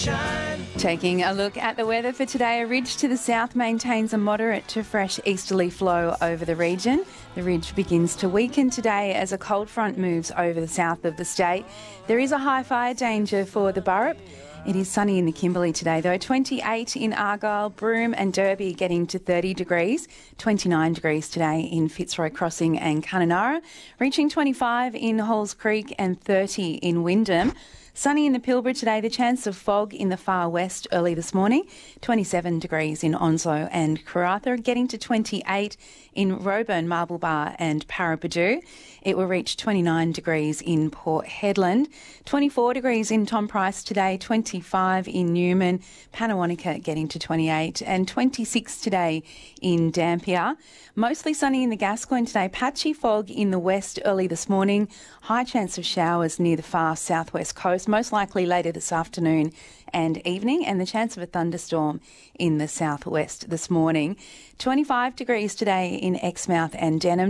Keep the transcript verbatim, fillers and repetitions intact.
sunshine. Taking a look at the weather for today, a ridge to the south maintains a moderate to fresh easterly flow over the region. The ridge begins to weaken today as a cold front moves over the south of the state. There is a high fire danger for the Burrup. It is sunny in the Kimberley today, though. twenty-eight in Argyle, Broome and Derby getting to thirty degrees. twenty-nine degrees today in Fitzroy Crossing and Kununurra. Reaching twenty-five in Halls Creek and thirty in Wyndham. Sunny in the Pilbara today, the chance of fog in the far west early this morning. twenty-seven degrees in Onslow and Karratha, getting to twenty-eight in Roebourne, Marble Bar and Parapadu. It will reach twenty-nine degrees in Port Hedland. twenty-four degrees in Tom Price today, twenty-five in Newman, Pannawonica getting to twenty-eight and twenty-six today in Dampier. Mostly sunny in the Gascoyne today, patchy fog in the west early this morning. High chance of showers near the far southwest coast, most likely later this afternoon and evening, and the chance of a thunderstorm in the southwest this morning. twenty-five degrees today in Exmouth and Denham.